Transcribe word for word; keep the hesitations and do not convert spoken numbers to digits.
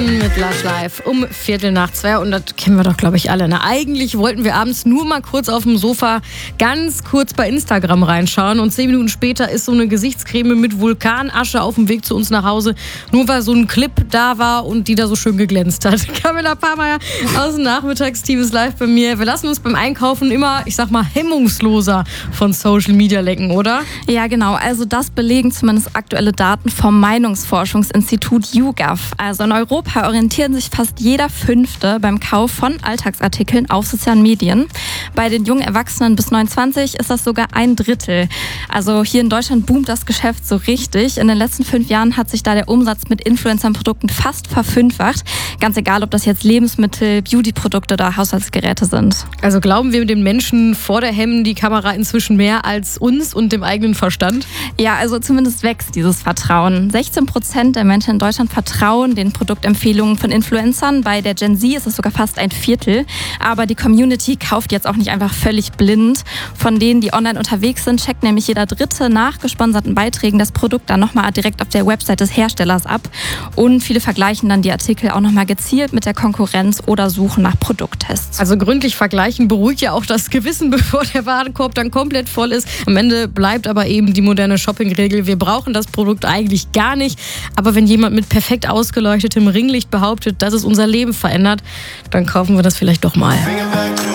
Passion mit Lush Live um Viertel nach zwei und das kennen wir doch, glaube ich, alle. Na, eigentlich wollten wir abends nur mal kurz auf dem Sofa ganz kurz bei Instagram reinschauen und zehn Minuten später ist so eine Gesichtscreme mit Vulkanasche auf dem Weg zu uns nach Hause, nur weil so ein Clip da war und die da so schön geglänzt hat. Camilla Pahrmeier aus dem Nachmittagsteam ist live bei mir. Wir lassen uns beim Einkaufen immer, ich sag mal, hemmungsloser von Social Media lecken, oder? Ja, genau. Also das belegen zumindest aktuelle Daten vom Meinungsforschungsinstitut YouGov. Also in Europa orientieren sich fast jeder Fünfte beim Kauf von Alltagsartikeln auf sozialen Medien. Bei den jungen Erwachsenen bis neunundzwanzig ist das sogar ein Drittel. Also hier in Deutschland boomt das Geschäft so richtig. In den letzten fünf Jahren hat sich da der Umsatz mit Influencer-Produkten fast verfünffacht. Ganz egal, ob das jetzt Lebensmittel, Beauty-Produkte oder Haushaltsgeräte sind. Also glauben wir den Menschen vor der Hemmen die Kamera inzwischen mehr als uns und dem eigenen Verstand? Ja, also zumindest wächst dieses Vertrauen. sechzehn Prozent der Menschen in Deutschland vertrauen den Produktempfehlungen von Influencern. Bei der Gen Z ist es sogar fast ein Viertel. Aber die Community kauft jetzt auch nicht einfach völlig blind. Von denen, die online unterwegs sind, checkt nämlich jeder Dritte nach gesponserten Beiträgen das Produkt dann nochmal direkt auf der Website des Herstellers ab. Und viele vergleichen dann die Artikel auch nochmal gezielt mit der Konkurrenz oder suchen nach Produkttests. Also gründlich vergleichen beruhigt ja auch das Gewissen, bevor der Warenkorb dann komplett voll ist. Am Ende bleibt aber eben die moderne Shoppingregel. Wir brauchen das Produkt eigentlich gar nicht. Aber wenn jemand mit perfekt ausgeleuchtetem Ringlicht behauptet, dass es unser Leben verändert, dann kaufen wir das vielleicht doch mal.